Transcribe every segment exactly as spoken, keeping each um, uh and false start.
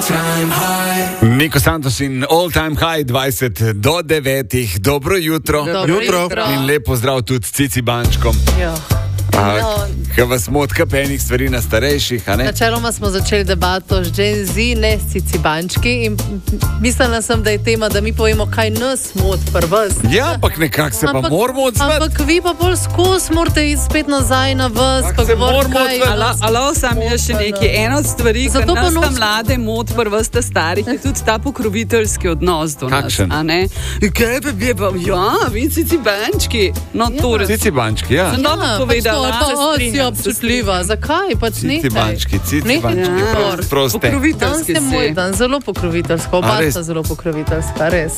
Niko Santos in All Time High, dvajset do devetih. Dobro jutro. Dobro jutro. In lepo zdrav tudi Cici Bančkom. Jo. A, Kaj vas motka penih stvari na starejših, a ne? Načeloma smo začeli debato z Gen Z, ne s Cici Bančki, in mislila sem, da je tema, da mi povemo, kaj nas mot pri vas. Ja, ampak nekako se Ampak- pa moramo odzvati. Ampak vi pa bolj skozi morate iti spet nazaj na vas, Tako pa se govoriti, moramo kaj odzvati. vas Alo, alo, sam je še moti, nekaj. no. Ena od stvari, ki Zato pa nas ta nos- mlade mot, prvo sta starih, je tudi ta pokroviteljski odnos do nas. Kakšen? A ne? Kaj pa bi pa, ja, vi Cici Bančki. No, to res. Cici Bančki, ja. Sem dobro povedala. pač to, se pa, o, si strinjam, se občutljiva. Zakaj? Pač Cici nekaj. Bančki, Cici Nehaj Bančki. biti Ja. nor. Proste. Dan Pokroviteljski ste moj si. dan, zelo pokroviteljsko. A Oba res? sta zelo pokroviteljska, res.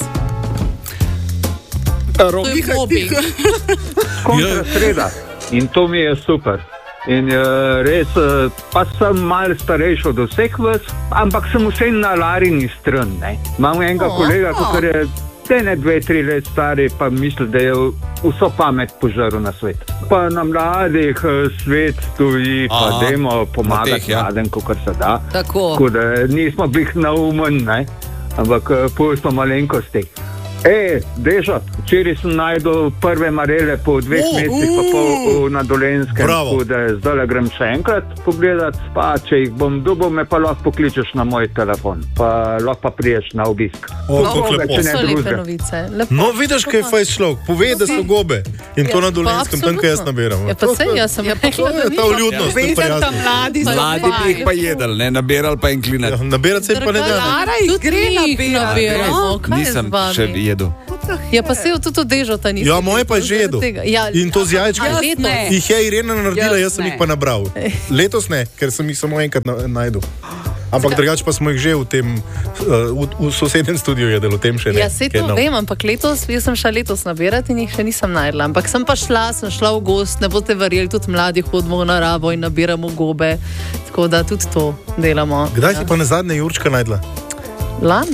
Rok. To je mobbing. kontra sreda in to mi je super. In uh, res, uh, pa sem malo starejši od vseh vas, ampak sem vseeno na Larini strani. ne. Imam enega O, kolega, o. ki je te ne dve, tri let stari, pa misli, da je vso pamet požrl na svet. Pa na mladih uh, svet stoji, pa Aha, dajmo na pomagati teh, ja. mladim, kakor se da. Tako. Tako da nismo bili naumen, ne? Ampak uh, pustimo malenkosti. E, Dežo, včeraj sem najdel prve marele po dveh O, mesecih pa pol v- na Dolenjskem, Bravo. tako da zdaj grem še enkrat pogledat, pa če jih bom dobil, me pa lahko pokličeš na moj telefon, pa lahko pa priješ na obisk. O, No, kako lepo. če ne So lepe drugega. novice. Lepo. No, vidiš, kaj je fajn človek. Pove, da so gobe. In to Ja, na Dolenskem, pa tam, kaj jaz absolutno. nabiram. Ja, pa sej, jaz sem rekla, To da je ni. ta vljudnost. to je pa Vezem jasno. tam mladi za Mladi bi jih pa jedli, ne? Nabirali pa in klinali. Ja, nabirati se pa ne da. Lara jih Tudi gre mi jih nabirati, nabiramo. no. Kaj je z Nisem vami? še jedel. Ja, pa se je tudi to dežota nisem. Ja, moje pa je že jedel. Ja, In to z jajčkom. a Jaz letos? ne. Jih je Irena naredila, Jaz jaz sem ne. jih pa nabral. Letos ne, ker sem jih samo enkrat na- najdel. Ampak drugače pa smo jih že v tem, uh, v, v sosednjem studiu jedli, v tem še ne. Ja, se Kaj to nov. vem, ampak letos, jaz sem šla letos nabirati in jih še nisem najdla. Ampak sem pa šla, sem šla v gost, ne boste verjeli, tudi mladi hodimo v naravo in nabiramo gobe. Tako da tudi to delamo. Kdaj si pa na zadnje Jurčka najdla? Lan?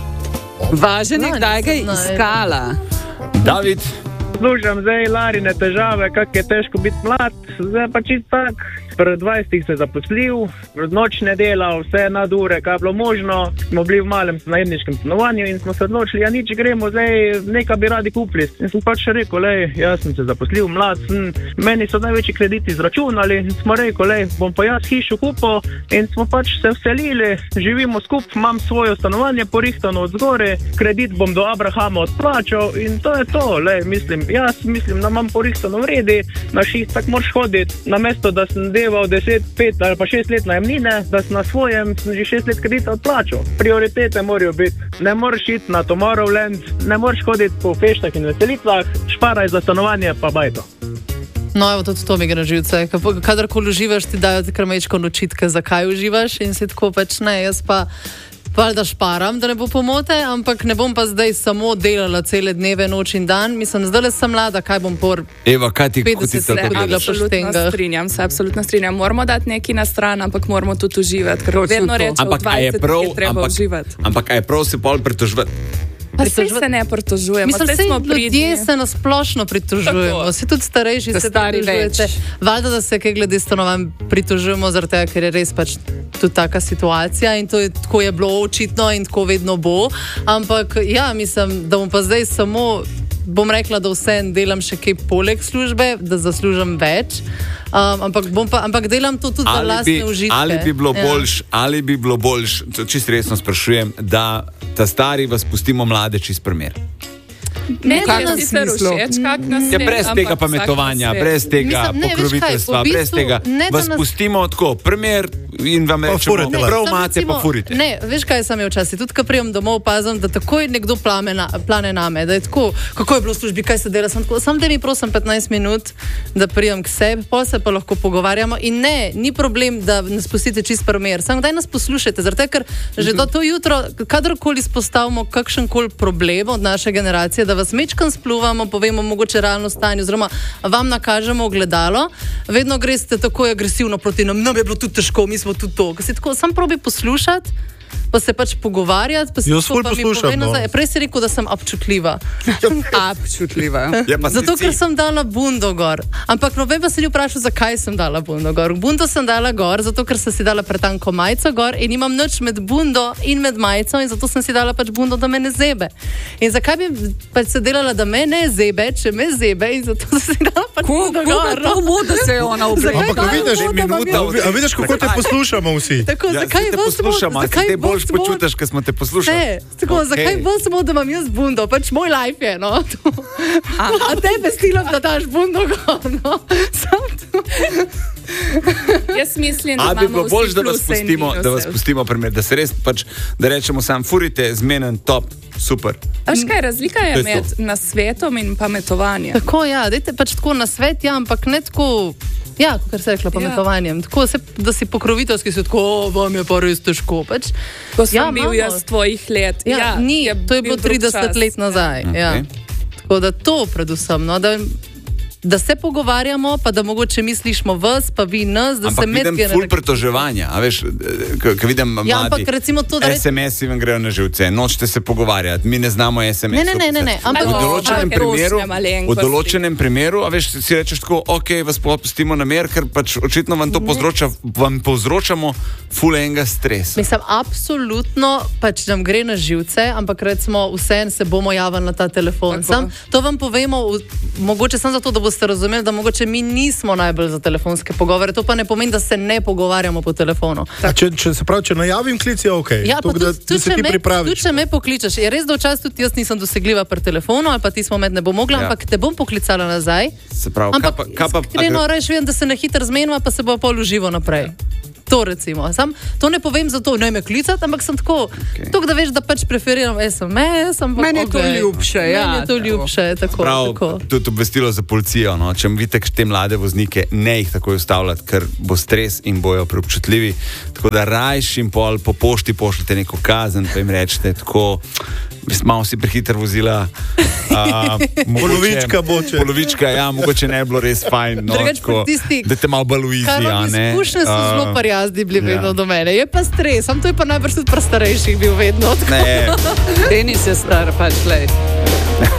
Važen je, No, kdaj ga je nisem najdla. iskala. David, Slušam zdaj Larine težave, kako je težko biti mlad, zdaj pa čisto tak. Pred dvajsetih se zaposlil, nočne dela, vse nadure, kar je bilo možno. Smo bili v malem najemniškem stanovanju in smo se odločili, ja nič gremo, zdaj nekaj bi radi kupili. In sem pač rekel, lej, jaz sem se zaposlil, mlad sem, meni so največji krediti izračunali in smo rekli, lej, bom pa jaz hišo kupil in smo pač se vselili, živimo skupaj, imam svoje stanovanje porihtano od zgore, kredit bom do Abrahama odplačal in to je to, lej, mislim, jaz mislim, da imam porihtano vredi, na šest tak moraš hoditi, namesto da sem deval deset, pet ali pa šest let najemnine, da sem na svojem sem že šest let kredita odplačal. Prioritete morajo biti, ne moreš iti na Tomorrowland, ne moreš hoditi po feštah in veselicah, šparaj za stanovanje pa bajto. No, evo, tudi to mi gre na živce. Kako- Kadarkoli uživaš, ti dajo ti krmečko nočitke, zakaj uživaš in si tako pač ne. Jaz pa valjda šparam, da ne bo pomote, ampak ne bom pa zdaj samo delala cele dneve, noč in dan. Mislim, zdaj le sem mlada, kaj bom por Eva, kaj ti petdeset kutica let pogledaš? hodila po Absolutno štengah. strinjam se, absolutno strinjam. Moramo dati nekaj na stran, ampak moramo tudi uživati, ker Točno vedno to. rečemo, Ampak a je dvajset prav, je treba ampak, uživati. ampak a je prav se pol pritoževati? Pa saj Pritoževati- se ne pritožujemo, Mislim, saj sej smo ljudje pridni. se nasplošno pritožujemo, Tako. vsi tudi starejši Da se stari pritožujete. več. Valjda, da se kaj glede stanovanj pritožujemo, zaradi tega, ker je res pač tudi taka situacija in to je, tako je bilo očitno in tako vedno bo. Ampak ja, mislim, da bom pa zdaj samo, bom rekla, da vse delam še kaj poleg službe, da zaslužim več. Um, ampak, bom pa, ampak delam to tudi za Ali lastne bi, užitke. ali bi bilo Ja. boljš, ali bi bilo boljš, to čisto resno sprašujem, da ta stari vas pustimo mlade čist primer. Ne, kakšnem da si se smislu? všeč, kak nas Ja, je, brez ampak tega vsak pametovanja, na svet. brez tega Mislim, ne, veš kaj, pokroviteljstva, v bistvu brez tega. ne, da Vas nas- pustimo tako, primer in vam Pa rečemo, furate lahko. prav Sam imate, pa furite. Ne, veš kaj sem imel včasih, tudi ko prijem domov, opazim, da takoj nekdo plame na, plane name, da je tako, kako je bilo v službi, kaj se dela, sem tako, sam da mi prosim petnajst minut, da prijem k sebi, pol se pa lahko pogovarjamo in ne, ni problem, da nas pustite čist primer, samo daj nas poslušajte, zato ker že do to jutro, kadarkoli izpostavimo kakšen koli problem od naše generacije, da vas mečkam spluvamo, povemo mogoče realno stanje, oziroma vam nakažemo ogledalo, vedno greste tako agresivno proti nam, nam je bilo tudi težko, mi smo tudi to. Tako, sam probi poslušati, pa se pač pogovarjati. Pa Jaz ful poslušam, no. Prej si rekel, da sem občutljiva. Občutljiva. Ja, pa Zato, si ker ti. sem dala bundo gor. Ampak noben pa se ni vprašal, zakaj sem dala bundo gor. Bundo sem dala gor, zato ker sem si dala pretanko majico gor in imam nič med bundo in med majico in zato sem si dala pač bundo, da me ne zebe. In zakaj bi pač se delala, da me ne zebe, če me zebe in zato sem si dala pač bundo gor. Kako mu, da se je ona oblekla? Ampak a vidiš, minuta, a, a vidiš, kako te poslušamo vsi? Tako, Ja, zakaj saj te vas poslušamo, mo- a zakaj se te bolj vas mo- počutiš, ko smo te poslušali. Ne, tako, Okej. okay. Zakaj bolj samo, da imam jaz bundo, pač moj life je, no. A, a tebe stilam, da daš bundo gor, no. Sam to. Jaz mislim, da A bi imamo bilo vsi bolj, da vas pluse in pustimo, da vas minuse. pustimo primer, da se res pač, da rečemo sam, furite, zmenen, top, super. A veš kaj, razlika To je je med to. nasvetom in pametovanjem. Tako, ja, dajte pač tako na svet, ja, ampak ne tako, ja, kot se rekla, pametovanjem. Tako, se, da si pokroviteljski, si tako, o, vam je pa res težko. Pač, Ko sem ja, bil imamo. jaz tvojih let. Ja, ja, ni, to je bil bilo drug trideset čas. let nazaj. Ja. Ja. Okej. Tako da to predvsem, no, da, da se pogovarjamo, pa da mogoče mislišmo vas, pa vi nas, da Ampak se vidim medgeneracijsko. ful pretoževanja, a veš, ko vidim Ja, mladi, ampak recimo to, da reč- es em esi vam grejo na živce, nočete se pogovarjati, mi ne znamo es em es. Ne, ne, ne, ne, ne, ampak- v določenem Ampak primeru, prošnja malenkosti. v določenem primeru, a veš, si rečeš tako, ok, vas popustimo na mer, ker pač očitno vam to povzroča, vam povzročamo ful enega stresa. Mislim, absolutno pač nam gre na živce, ampak recimo vseeno se bomo javili na ta telefon. Tako. Sam, to vam povemo, v, mogoče samo zato, da boste razumeli, da mogoče mi nismo najbolj za telefonske pogovore. To pa ne pomeni, da se ne pogovarjamo po telefonu. A Če, če se pravi, če najavim klic, je ok. Ja, pa Tok, tudi, da, tudi, da se če ti me, tudi pripraviš. če me pokličeš, je res, da včasih tudi jaz nisem dosegljiva pri telefonu ali pa ti smo med ne bo mogla, Ja. ja. ampak te bom poklicala nazaj. Se pravi, Ampak kaj pa, kaj pa, iskreno reč, vem, da se na hitro zmenjava, pa se bo pol uživo naprej. Ja. To recimo. Sam, to ne povem zato, ne me klicati, ampak sem tako, Okej. okay. da veš, da pač preferiram es em es. Ampak, Meni je to okej. ljubše, ja, Meni je to tako. ljubše, tako. Prav, tako. tudi obvestilo za policijo. No? Če vidite te mlade voznike, ne jih takoj ustavljati, ker bo stres in bojo preobčutljivi. Tako da rajš jim pol po pošti pošljete neko kazen, pa jim rečete tako, malo si prehiter vozila. A, mogoče- Polovička bo, če. Polovička, ja, mogoče ne bi bilo res fajn. No, Drugače pa tako, tisti, da te malo bolj uizi, Kar a imam ne. izkušnje, so A, zelo prijazni bili vedno ja. do mene. Je pa stres, sam to je pa najbrž tudi pri starejših bil vedno. Ne, Denis je star, pač lej.